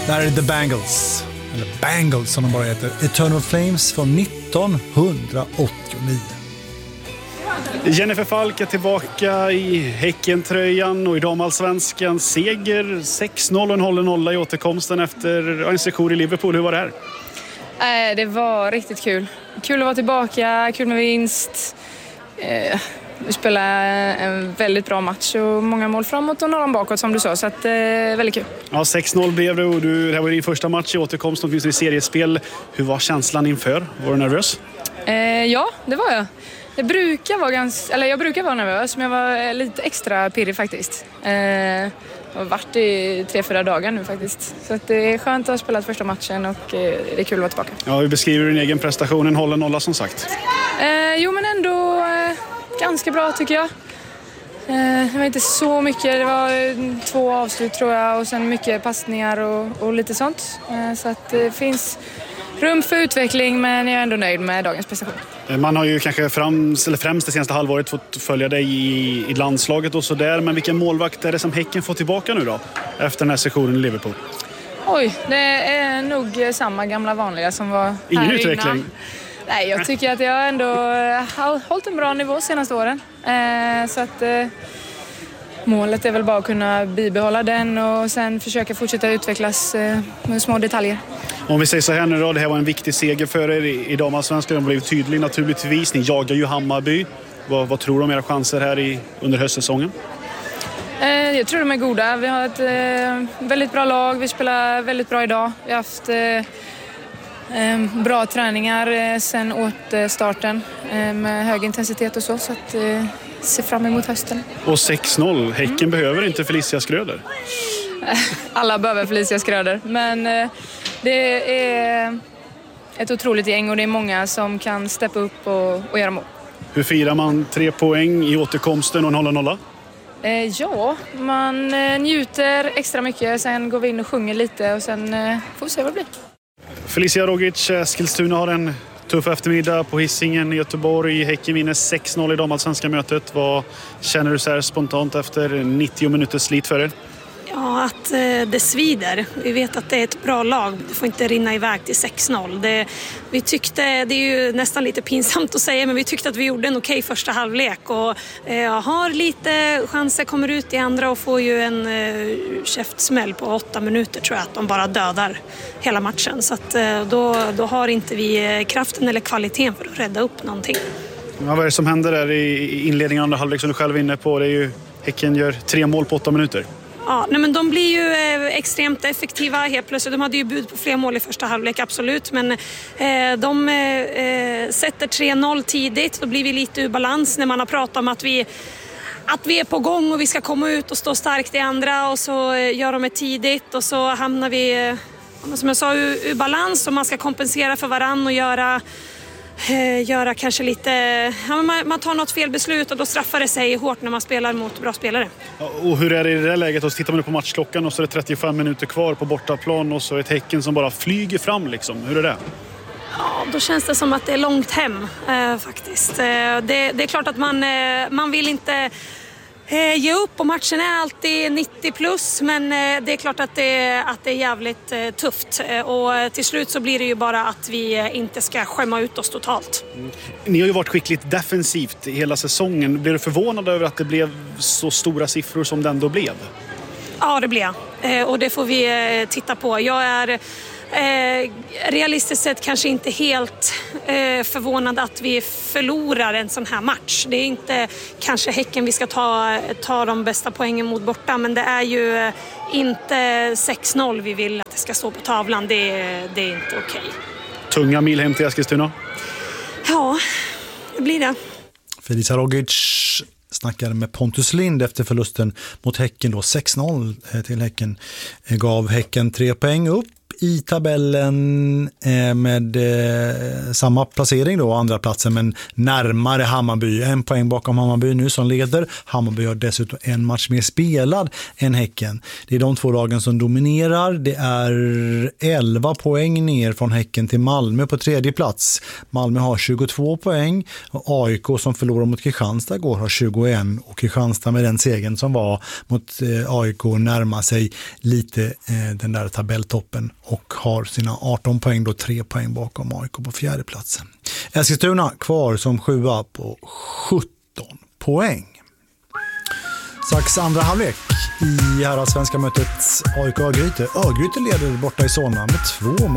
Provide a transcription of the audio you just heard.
Där är The Bangles, eller Bangles som de bara heter. Eternal Flames från 1989. Jennifer Falk är tillbaka i Häckentröjan och i damallsvenskan. Seger 6-0 och en hållen nolla i återkomsten efter en session i Liverpool. Hur var det här? Det var riktigt kul. Kul att vara tillbaka, kul med vinst. Vi spelade en väldigt bra match och många mål framåt och några bakåt som du sa, så att väldigt kul. Ja, 6-0 blev det och det här var din första match i återkomsten, åtminstone i seriespel. Hur var känslan inför? Var du nervös? Ja, det var jag. Jag brukar vara nervös, men jag var lite extra pirrig faktiskt. Jag har varit i 3-4 dagar nu faktiskt. Så att det är skönt att ha spelat första matchen och det är kul att vara tillbaka. Ja, hur beskriver du din egen prestation? En hållen nolla som sagt. Jo, men ändå ganska bra tycker jag. Det var inte så mycket. Det var 2 avslut tror jag och sen mycket passningar och lite sånt. Så att det finns rum för utveckling, men jag är ändå nöjd med dagens prestation. Man har ju kanske främst det senaste halvåret fått följa dig i landslaget och sådär. Men vilken målvakt är det som Häcken får tillbaka nu då? Efter den här sessionen i Liverpool. Oj, det är nog samma gamla vanliga som var här Ingen utveckling? Innan. Nej, jag tycker att jag ändå har hållit en bra nivå senaste åren. Så att målet är väl bara att kunna bibehålla den och sen försöka fortsätta utvecklas med små detaljer. Om vi säger så här nu då, det här var en viktig seger för er i damallsvenskan. Den blev tydlig naturligtvis. Ni jagar ju Hammarby. Vad tror du om era chanser här under höstsäsongen? Jag tror de är goda. Vi har ett väldigt bra lag. Vi spelar väldigt bra idag. Vi har haft bra träningar sen återstarten med hög intensitet och så att se fram emot hösten. Och 6-0. Häcken behöver inte Felicia Skröder. Alla behöver Felicia Skröder, men det är ett otroligt gäng och det är många som kan steppa upp och göra mål. Hur firar man 3 poäng i återkomsten och en hållen nolla? Ja, man njuter extra mycket, sen går vi in och sjunger lite och sen får vi se vad det blir. Felicia Rogic, Eskilstuna har en tuff eftermiddag på Hisingen i Göteborg. Häcken vinner 6-0 i damallsvenska mötet. Vad känner du så här spontant efter 90 minuters slit för er? Ja, att det svider. Vi vet att det är ett bra lag. Det får inte rinna iväg till 6-0. Vi tyckte, det är ju nästan lite pinsamt att säga, men vi tyckte att vi gjorde en okej första halvlek. Och har lite chanser, kommer ut i andra och får ju en käftsmäll på 8 minuter tror jag. Att de bara dödar hela matchen. Så att, då har inte vi kraften eller kvaliteten för att rädda upp någonting. Ja, vad är det som händer där i inledningen av andra halvlek som du själv är inne på? Det är ju, Häcken gör 3 mål på 8 minuter. Ja, nej, men de blir ju extremt effektiva helt plötsligt. De hade ju bud på fler mål i första halvlek, absolut. Men de sätter 3-0 tidigt. Då blir vi lite ur balans när man har pratat om att vi är på gång och vi ska komma ut och stå starkt i andra. Och så gör de det tidigt och så hamnar vi, som jag sa, ur balans. Och man ska kompensera för varann och göra kanske lite, man tar något fel beslut och då straffar det sig hårt när man spelar mot bra spelare. Och hur är det i det här läget? Och så tittar man på matchklockan och så är det 35 minuter kvar på bortaplan och så är ett Häcken som bara flyger fram liksom. Hur är det? Ja, då känns det som att det är långt hem faktiskt. Det är klart att man vill inte ge upp och matchen är alltid 90 plus, men det är klart att det är jävligt tufft och till slut så blir det ju bara att vi inte ska skämma ut oss totalt. Ni har ju varit skickligt defensivt hela säsongen. Blir du förvånad över att det blev så stora siffror som det ändå blev? Ja, det blev och det får vi titta på. Jag är realistiskt sett kanske inte helt förvånad att vi förlorar en sån här match. Det är inte kanske Häcken vi ska ta de bästa poängen mot borta, men det är ju inte 6-0 vi vill att det ska stå på tavlan. Det är inte okej. Tunga mil hem till Eskilstuna? Ja, det blir det. Felicia Rogic snackade med Pontus Lind efter förlusten mot Häcken då. 6-0 till Häcken gav Häcken 3 poäng upp i tabellen med samma placering då, andra platsen, men närmare Hammarby. 1 poäng bakom Hammarby nu som leder. Hammarby har dessutom en match mer spelad än Häcken. Det är de 2 lagen som dominerar. Det är 11 poäng ner från Häcken till Malmö på 3:e plats. Malmö har 22 poäng och AIK som förlorar mot Kristianstad går har 21, och Kristianstad med den segern som var mot AIK närmar sig lite den där tabelltoppen och har sina 18 poäng, då 3 poäng bakom AIK på 4:e platsen. Eskilstuna kvar som 7:a på 17 poäng. Strax andra halvlek i här svenska mötet AIK Örgryte. Örgryte leder borta i Solna med 2 mål.